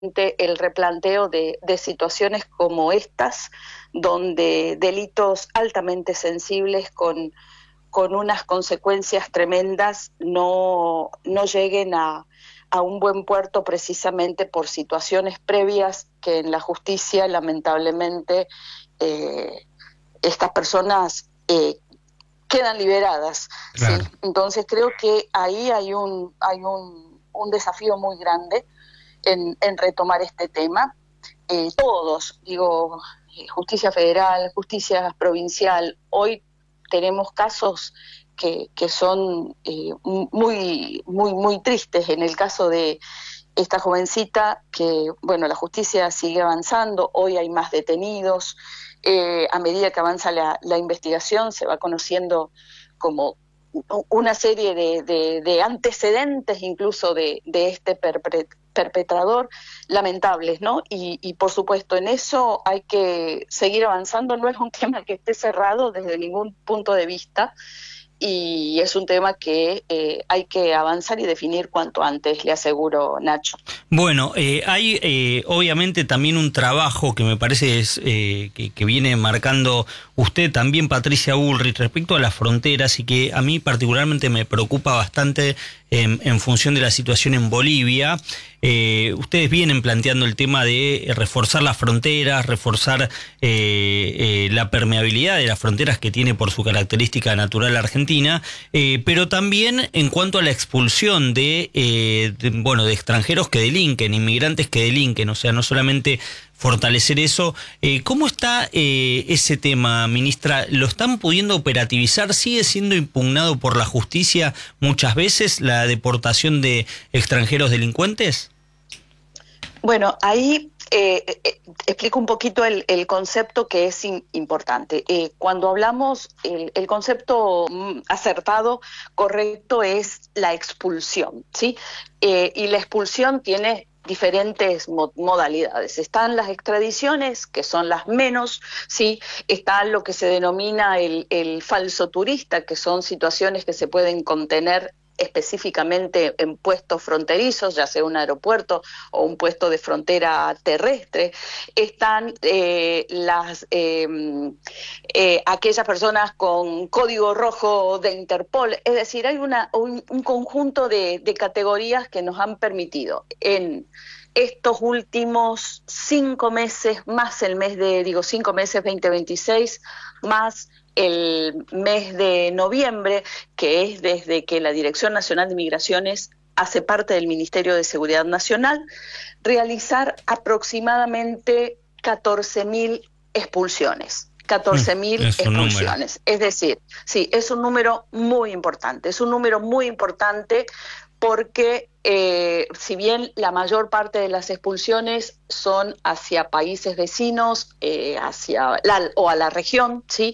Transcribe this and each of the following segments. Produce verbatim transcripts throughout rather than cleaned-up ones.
el replanteo de, de situaciones como estas, donde delitos altamente sensibles con, con unas consecuencias tremendas no, no lleguen a, a un buen puerto precisamente por situaciones previas que en la justicia lamentablemente eh, estas personas eh, quedan liberadas. Claro. ¿Sí? Entonces creo que ahí hay un, hay un, un desafío muy grande en, en retomar este tema. Eh, todos, digo, eh, justicia federal, justicia provincial, hoy tenemos casos que, que son eh, muy, muy, muy tristes. En el caso de esta jovencita, que, bueno, la justicia sigue avanzando, hoy hay más detenidos, eh, a medida que avanza la, la investigación se va conociendo como una serie de, de, de antecedentes incluso de, de este perpre, perpetrador lamentables, ¿no? Y, y por supuesto en eso hay que seguir avanzando, no es un tema que esté cerrado desde ningún punto de vista, y es un tema que eh, hay que avanzar y definir cuanto antes, le aseguro, Nacho. Bueno, eh, hay eh, obviamente también un trabajo que me parece es, eh, que, que viene marcando usted también, Patricia Bullrich, respecto a las fronteras, y que a mí particularmente me preocupa bastante en, en función de la situación en Bolivia. Eh, ustedes vienen planteando el tema de reforzar las fronteras, reforzar eh, eh, la permeabilidad de las fronteras que tiene por su característica natural Argentina, eh, pero también en cuanto a la expulsión de, eh, de, bueno, de extranjeros que delinquen, inmigrantes que delinquen, o sea, no solamente fortalecer eso. Eh, ¿Cómo está eh, ese tema, ministra? ¿Lo están pudiendo operativizar? ¿Sigue siendo impugnado por la justicia muchas veces la deportación de extranjeros delincuentes? Bueno, ahí eh, eh, explico un poquito el, el concepto que es in, importante. Eh, cuando hablamos, el, el concepto mm, acertado, correcto, es la expulsión, ¿sí? Eh, y la expulsión tiene diferentes mo modalidades. Están las extradiciones, que son las menos, ¿sí? Está lo que se denomina el, el falso turista, que son situaciones que se pueden contener específicamente en puestos fronterizos, ya sea un aeropuerto o un puesto de frontera terrestre. Están eh, las eh, eh, aquellas personas con código rojo de Interpol, es decir, hay una, un, un conjunto de, de categorías que nos han permitido en estos últimos cinco meses, más el mes de, digo, cinco meses veinte veintiséis, más el mes de noviembre, que es desde que la Dirección Nacional de Migraciones hace parte del Ministerio de Seguridad Nacional, realizar aproximadamente catorce mil expulsiones. catorce mil Es un número. expulsiones. Es decir, sí, es un número muy importante, es un número muy importante porque eh, si bien la mayor parte de las expulsiones son hacia países vecinos, eh, hacia la, o a la región, ¿sí?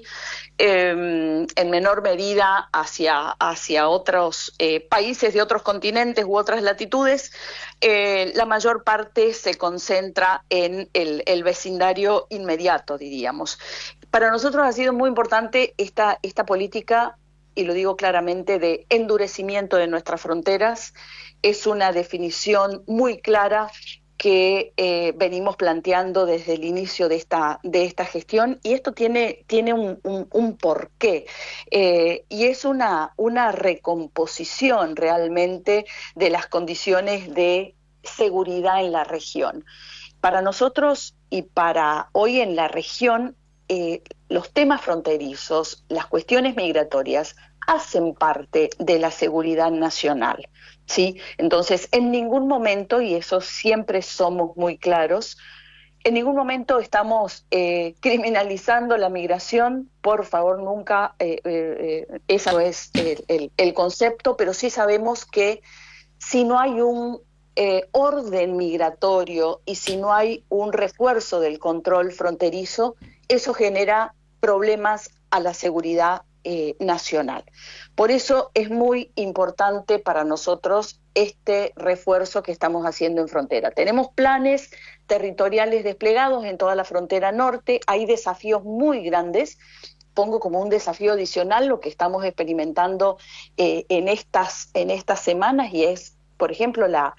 Eh, en menor medida hacia, hacia otros eh, países de otros continentes u otras latitudes, eh, la mayor parte se concentra en el, el vecindario inmediato, diríamos. Para nosotros ha sido muy importante esta, esta política, y lo digo claramente, de endurecimiento de nuestras fronteras. Es una definición muy clara que eh, venimos planteando desde el inicio de esta, de esta gestión, y esto tiene, tiene un, un, un porqué, eh, y es una, una recomposición realmente de las condiciones de seguridad en la región. Para nosotros y para hoy en la región, eh, los temas fronterizos, las cuestiones migratorias, hacen parte de la seguridad nacional, ¿sí? Entonces, en ningún momento, y eso siempre somos muy claros, en ningún momento estamos eh, criminalizando la migración, por favor, nunca, eh, eh, ese no es el, el, el concepto, pero sí sabemos que si no hay un eh, orden migratorio y si no hay un refuerzo del control fronterizo, eso genera problemas a la seguridad eh, nacional. Por eso es muy importante para nosotros este refuerzo que estamos haciendo en frontera. Tenemos planes territoriales desplegados en toda la frontera norte, hay desafíos muy grandes. Pongo como un desafío adicional lo que estamos experimentando eh, en, estas, en estas semanas, y es, por ejemplo, la,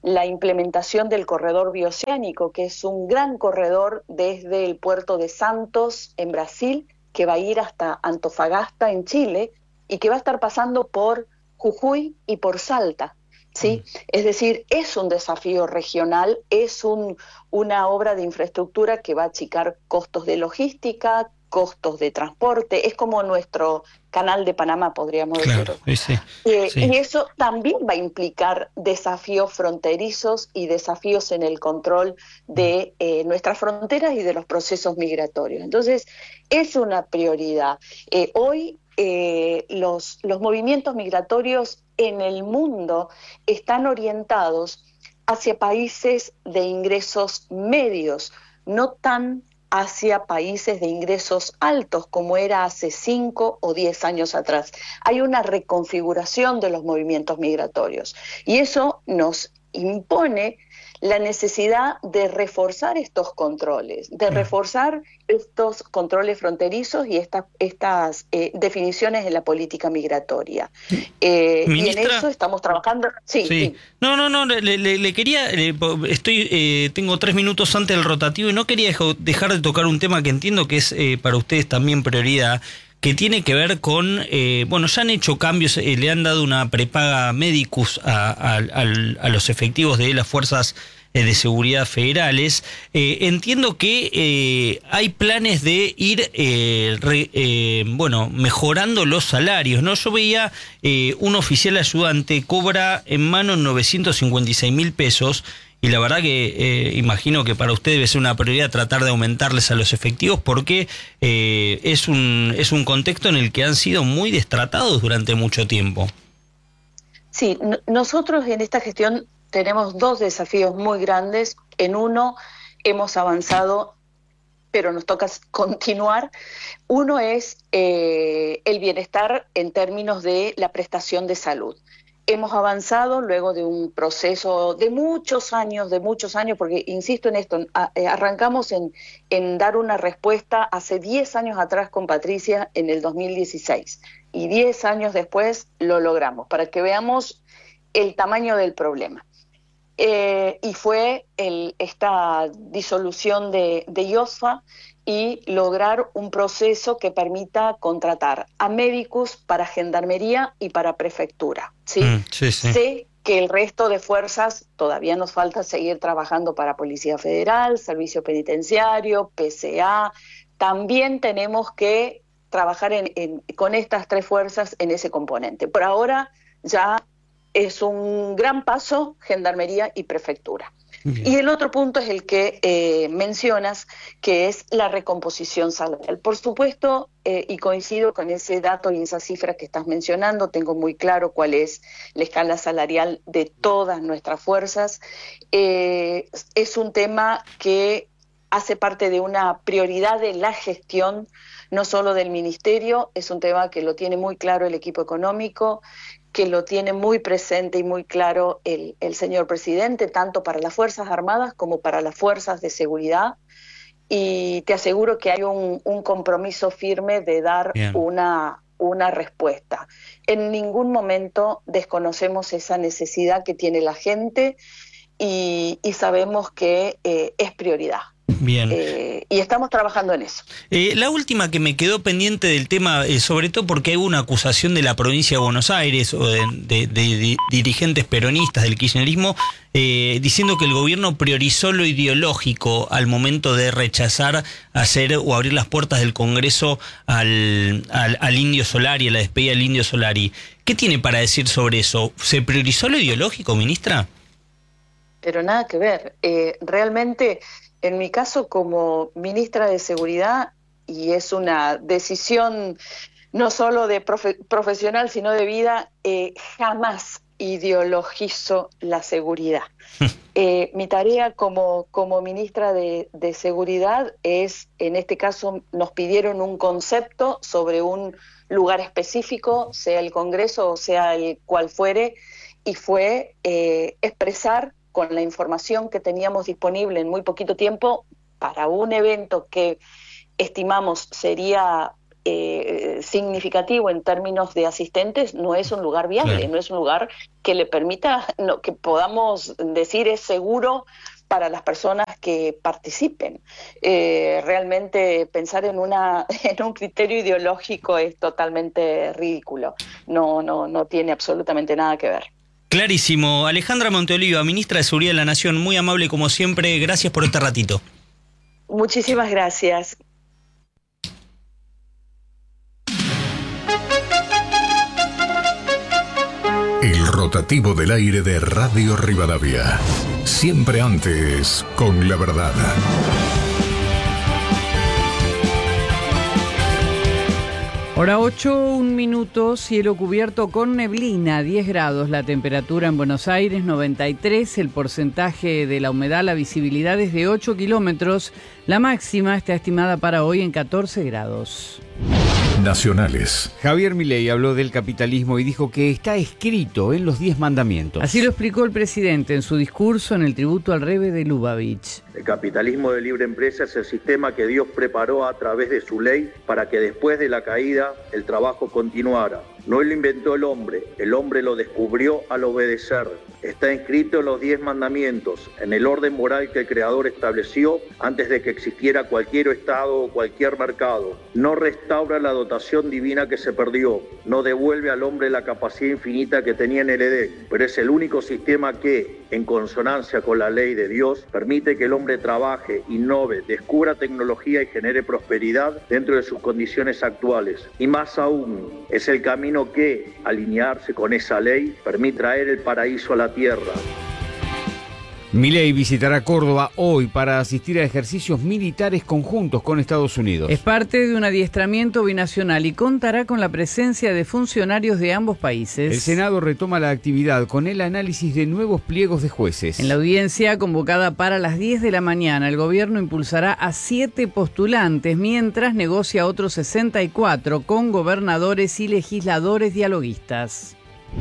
la implementación del corredor bioceánico, que es un gran corredor desde el puerto de Santos, en Brasil, que va a ir hasta Antofagasta, en Chile, y que va a estar pasando por Jujuy y por Salta. ¿Sí? Mm. Es decir, es un desafío regional, es un, una obra de infraestructura que va a achicar costos de logística, costos de transporte, es como nuestro canal de Panamá, podríamos claro, decirlo. Sí, eh, sí. Y eso también va a implicar desafíos fronterizos y desafíos en el control de eh, nuestras fronteras y de los procesos migratorios. Entonces, es una prioridad. Eh, hoy eh, los, los movimientos migratorios en el mundo están orientados hacia países de ingresos medios, no tan hacia países de ingresos altos como era hace cinco o diez años atrás. Hay una reconfiguración de los movimientos migratorios y eso nos impone la necesidad de reforzar estos controles, de reforzar estos controles fronterizos y esta, estas eh, definiciones en la política migratoria. Eh, y en eso estamos trabajando. Sí, sí. sí. No, no, no, le, le, le quería, le, estoy, eh, tengo tres minutos antes del rotativo y no quería dejar de tocar un tema que entiendo que es eh, para ustedes también prioridad, que tiene que ver con, eh, bueno, ya han hecho cambios, eh, le han dado una prepaga medicus a, a, a, a los efectivos de las fuerzas eh, de seguridad federales. Eh, entiendo que eh, hay planes de ir, eh, re, eh, bueno, mejorando los salarios, ¿no? Yo veía eh, un oficial ayudante cobra en mano novecientos cincuenta y seis mil pesos. Y la verdad que eh, imagino que para usted debe ser una prioridad tratar de aumentarles a los efectivos porque eh, es un es un contexto en el que han sido muy destratados durante mucho tiempo. Sí, n- nosotros en esta gestión tenemos dos desafíos muy grandes. En uno hemos avanzado, pero nos toca continuar. Uno es eh, el bienestar en términos de la prestación de salud. Hemos avanzado luego de un proceso de muchos años, de muchos años, porque insisto en esto, arrancamos en, en dar una respuesta hace diez años atrás con Patricia en el dos mil dieciséis y diez años después lo logramos, para que veamos el tamaño del problema. Eh, y fue el, esta disolución de, de IOSFA y lograr un proceso que permita contratar a médicos para gendarmería y para prefectura. ¿Sí? Mm, sí, sí. Sé que el resto de fuerzas todavía nos falta seguir trabajando para Policía Federal, Servicio Penitenciario, P C A. También tenemos que trabajar en, en, con estas tres fuerzas en ese componente. Por ahora ya es un gran paso Gendarmería y Prefectura. Bien. Y el otro punto es el que eh, mencionas, que es la recomposición salarial. Por supuesto, eh, y coincido con ese dato y esa cifra que estás mencionando, tengo muy claro cuál es la escala salarial de todas nuestras fuerzas. Eh, es un tema que hace parte de una prioridad de la gestión, no solo del Ministerio, es un tema que lo tiene muy claro el equipo económico, que lo tiene muy presente y muy claro el, el señor presidente, tanto para las Fuerzas Armadas como para las Fuerzas de Seguridad. Y te aseguro que hay un, un compromiso firme de dar una, una respuesta. En ningún momento desconocemos esa necesidad que tiene la gente y, y sabemos que eh, es prioridad. Bien. Eh, y estamos trabajando en eso. Eh, la última que me quedó pendiente del tema, eh, sobre todo porque hubo una acusación de la provincia de Buenos Aires o de, de, de, de dirigentes peronistas del kirchnerismo, eh, diciendo que el gobierno priorizó lo ideológico al momento de rechazar hacer o abrir las puertas del Congreso al, al, al Indio Solari, a la despedida del Indio Solari. ¿Qué tiene para decir sobre eso? ¿Se priorizó lo ideológico, ministra? Pero nada que ver. Eh, realmente... En mi caso, como ministra de Seguridad, y es una decisión no solo de profe- profesional, sino de vida, eh, jamás ideologizo la seguridad. Eh, mi tarea como, como ministra de, de Seguridad es, en este caso, nos pidieron un concepto sobre un lugar específico, sea el Congreso o sea el cual fuere, y fue eh, expresar con la información que teníamos disponible en muy poquito tiempo para un evento que estimamos sería eh, significativo en términos de asistentes, no es un lugar viable, claro. No es un lugar que le permita, no, que podamos decir es seguro para las personas que participen. Eh, realmente pensar en una en un criterio ideológico es totalmente ridículo. No, no, no tiene absolutamente nada que ver. Clarísimo. Alejandra Monteoliva, ministra de Seguridad de la Nación, muy amable como siempre. Gracias por este ratito. Muchísimas gracias. El rotativo del aire de Radio Rivadavia. Siempre antes, con la verdad. Hora ocho, un minuto, cielo cubierto con neblina, diez grados, la temperatura en Buenos Aires, noventa y tres, el porcentaje de la humedad, la visibilidad es de ocho kilómetros, la máxima está estimada para hoy en catorce grados. Nacionales. Javier Milei habló del capitalismo y dijo que está escrito en los diez mandamientos. Así lo explicó el presidente en su discurso en el tributo al Rebbe de Lubavitch. El capitalismo de libre empresa es el sistema que Dios preparó a través de su ley para que después de la caída el trabajo continuara. No lo inventó el hombre, el hombre lo descubrió al obedecer. Está inscrito en los diez mandamientos, en el orden moral que el Creador estableció antes de que existiera cualquier Estado o cualquier mercado. No restaura la dotación divina que se perdió, no devuelve al hombre la capacidad infinita que tenía en el Edén, pero es el único sistema que, en consonancia con la ley de Dios, permite que el hombre trabaje, innove, descubra tecnología y genere prosperidad dentro de sus condiciones actuales. Y más aún, es el camino que, alinearse con esa ley, permite traer el paraíso a la tierra. Milei visitará Córdoba hoy para asistir a ejercicios militares conjuntos con Estados Unidos. Es parte de un adiestramiento binacional y contará con la presencia de funcionarios de ambos países. El Senado retoma la actividad con el análisis de nuevos pliegos de jueces. En la audiencia convocada para las diez de la mañana, el gobierno impulsará a siete postulantes, mientras negocia otros sesenta y cuatro con gobernadores y legisladores dialoguistas.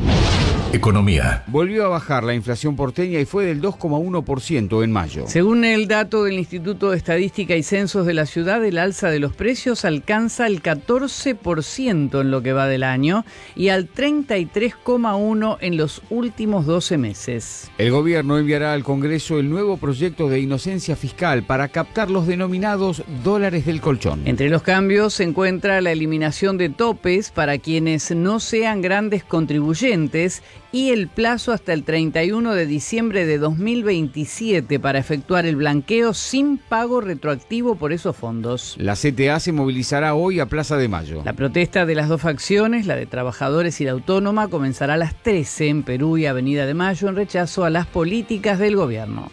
Economía. Volvió a bajar la inflación porteña y fue del dos coma uno por ciento en mayo. Según el dato del Instituto de Estadística y Censos de la ciudad, el alza de los precios alcanza el catorce por ciento en lo que va del año y al treinta y tres coma uno por ciento en los últimos doce meses. El gobierno enviará al Congreso el nuevo proyecto de inocencia fiscal para captar los denominados dólares del colchón. Entre los cambios se encuentra la eliminación de topes para quienes no sean grandes contribuyentes y el plazo hasta el treinta y uno de diciembre de dos mil veintisiete para efectuar el blanqueo sin pago retroactivo por esos fondos. La C T A se movilizará hoy a Plaza de Mayo. La protesta de las dos facciones, la de trabajadores y la autónoma, comenzará a las trece en Perú y Avenida de Mayo en rechazo a las políticas del gobierno.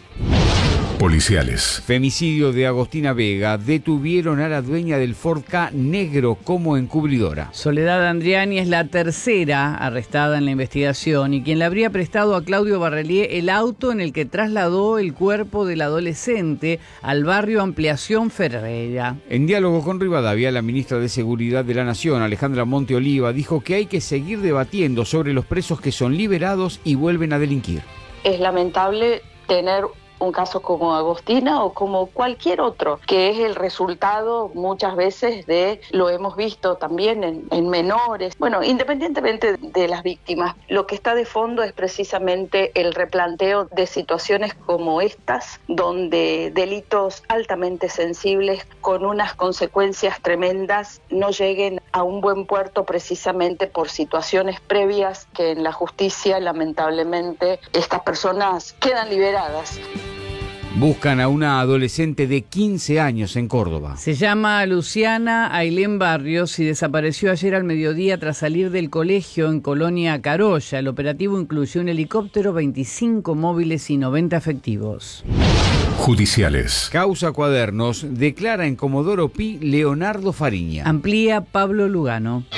Policiales. Femicidio de Agostina Vega. Detuvieron a la dueña del Ford Ka negro como encubridora. Soledad Andriani es la tercera arrestada en la investigación y quien le habría prestado a Claudio Barrelier el auto en el que trasladó el cuerpo del adolescente al barrio Ampliación Ferreira. En diálogo con Rivadavia, la ministra de Seguridad de la Nación, Alejandra Monteoliva, dijo que hay que seguir debatiendo sobre los presos que son liberados y vuelven a delinquir. Es lamentable tener un caso como Agostina o como cualquier otro, que es el resultado muchas veces de, lo hemos visto también en, en menores. Bueno, independientemente de las víctimas, lo que está de fondo es precisamente el replanteo de situaciones como estas, donde delitos altamente sensibles con unas consecuencias tremendas no lleguen a un buen puerto precisamente por situaciones previas que en la justicia lamentablemente estas personas quedan liberadas. Buscan a una adolescente de quince años en Córdoba. Se llama Luciana Ailén Barrios y desapareció ayer al mediodía tras salir del colegio en Colonia Carolla. El operativo incluyó un helicóptero, veinticinco móviles y noventa efectivos. Judiciales. Causa Cuadernos declara en Comodoro Pi Leonardo Fariña. Amplía Pablo Lugano.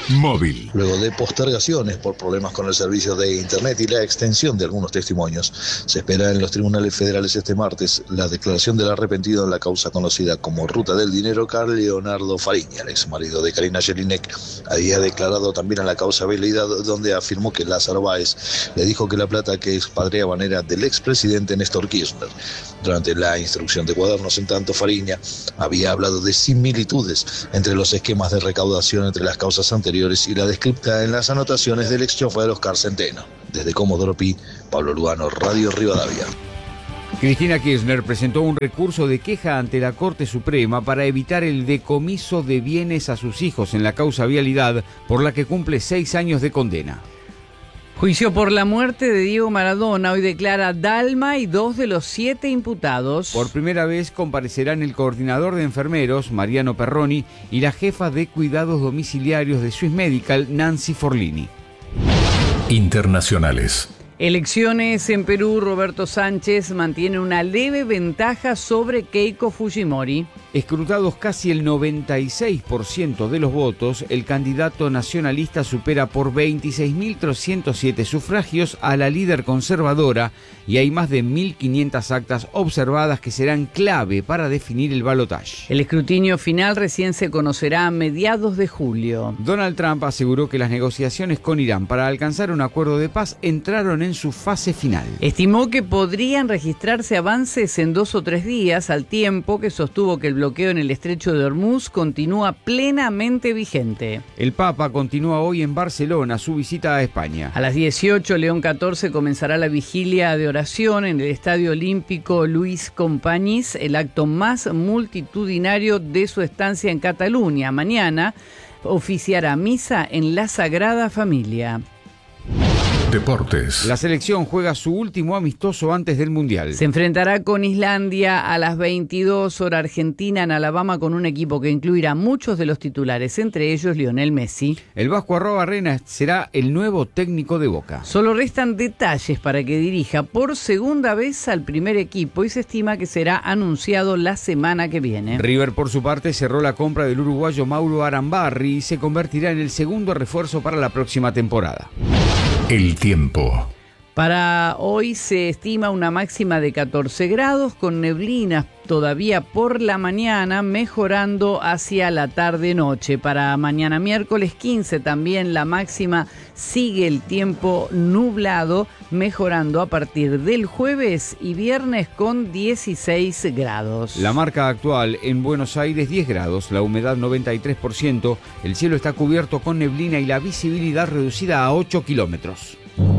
Móvil. Luego de postergaciones por problemas con el servicio de Internet y la extensión de algunos testimonios, se espera en los tribunales federales este martes la declaración del arrepentido en la causa conocida como Ruta del Dinero. Carl Leonardo Fariña, el ex marido de Karina Jelinek, había declarado también en la causa Belidad, donde afirmó que Lázaro Báez le dijo que la plata que expatriaban era del expresidente Néstor Kirchner. Durante la instrucción de cuadernos, en tanto, Fariña había hablado de similitudes entre los esquemas de recaudación entre las causas anteriores y la descripta en las anotaciones del ex chofer Oscar Centeno. Desde Comodoro Pi, Pablo Lugano, Radio Rivadavia. Cristina Kirchner presentó un recurso de queja ante la Corte Suprema para evitar el decomiso de bienes a sus hijos en la causa Vialidad, por la que cumple seis años de condena. Juicio por la muerte de Diego Maradona. Hoy declara Dalma y dos de los siete imputados. Por primera vez comparecerán el coordinador de enfermeros, Mariano Perroni, y la jefa de cuidados domiciliarios de Swiss Medical, Nancy Forlini. Internacionales. Elecciones en Perú. Roberto Sánchez mantiene una leve ventaja sobre Keiko Fujimori. Escrutados casi el noventa y seis por ciento de los votos, el candidato nacionalista supera por veintiséis mil trescientos siete sufragios a la líder conservadora y hay más de mil quinientas actas observadas que serán clave para definir el balotaje. El escrutinio final recién se conocerá a mediados de julio. Donald Trump aseguró que las negociaciones con Irán para alcanzar un acuerdo de paz entraron en su fase final. Estimó que podrían registrarse avances en dos o tres días, al tiempo que sostuvo que el bloqueo en el estrecho de Hormuz continúa plenamente vigente. El Papa continúa hoy en Barcelona su visita a España. A las dieciocho, León catorce comenzará la vigilia de oración en el Estadio Olímpico Luis Companys, el acto más multitudinario de su estancia en Cataluña. Mañana oficiará misa en la Sagrada Familia. Deportes. La selección juega su último amistoso antes del Mundial. Se enfrentará con Islandia a las veintidós horas Argentina en Alabama, con un equipo que incluirá muchos de los titulares, entre ellos Lionel Messi. El Vasco Arrobarrena será el nuevo técnico de Boca. Solo restan detalles para que dirija por segunda vez al primer equipo y se estima que será anunciado la semana que viene. River, por su parte, cerró la compra del uruguayo Mauro Arambarri y se convertirá en el segundo refuerzo para la próxima temporada. El tiempo. Para hoy se estima una máxima de catorce grados, con neblinas todavía por la mañana, mejorando hacia la tarde-noche. Para mañana miércoles quince también la máxima sigue el tiempo nublado, mejorando a partir del jueves y viernes con dieciséis grados. La marca actual en Buenos Aires diez grados, la humedad noventa y tres por ciento, el cielo está cubierto con neblina y la visibilidad reducida a ocho kilómetros.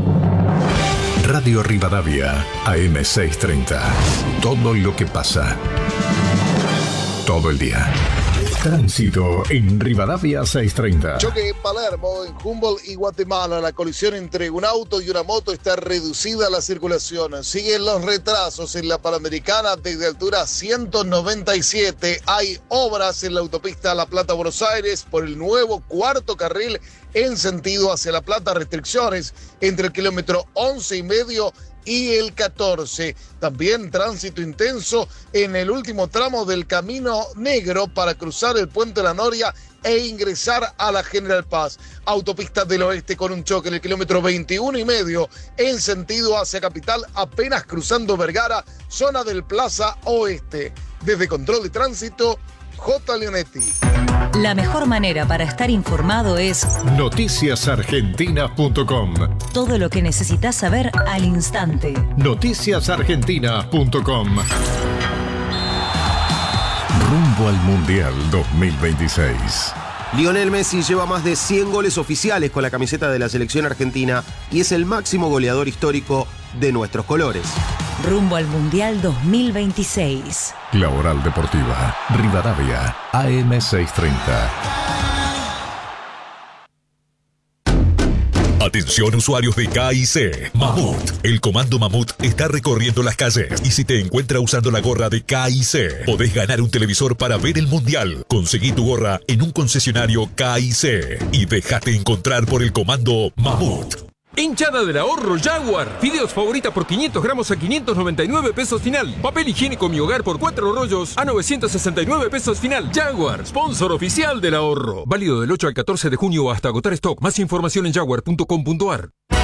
Radio Rivadavia, A M seiscientos treinta. Todo lo que pasa. Todo el día. Tránsito en Rivadavia seiscientos treinta. Choque en Palermo, en Humboldt y Guatemala. La colisión entre un auto y una moto está reducida a la circulación. Siguen los retrasos en la Panamericana desde altura ciento noventa y siete. Hay obras en la autopista La Plata-Buenos Aires por el nuevo cuarto carril en sentido hacia La Plata. Restricciones entre el kilómetro once y medio y el catorce. También tránsito intenso en el último tramo del Camino Negro para cruzar el Puente La Noria e ingresar a la General Paz. Autopista del Oeste con un choque en el kilómetro veintiuno y medio en sentido hacia Capital, apenas cruzando Vergara, zona del Plaza Oeste. Desde Control de Tránsito, J. Leonetti. La mejor manera para estar informado es noticias argentinas punto com. Todo lo que necesitas saber al instante. noticias argentinas punto com. Rumbo al Mundial dos mil veintiséis. Lionel Messi lleva más de cien goles oficiales con la camiseta de la selección argentina y es el máximo goleador histórico de nuestros colores. Rumbo al Mundial dos mil veintiséis. La Oral Deportiva, Rivadavia, A M seiscientos treinta. Atención usuarios de K I C. Mamut. El comando Mamut está recorriendo las calles y si te encuentra usando la gorra de K I C, podés ganar un televisor para ver el Mundial. Conseguí tu gorra en un concesionario K I C y déjate encontrar por el comando Mamut. Hinchada del ahorro Jaguar. Fideos favorita por quinientos gramos a quinientos noventa y nueve pesos final. Papel higiénico Mi Hogar por cuatro rollos a novecientos sesenta y nueve pesos final. Jaguar, sponsor oficial del ahorro. Válido del ocho al catorce de junio hasta agotar stock. Más información en jaguar punto com punto ar.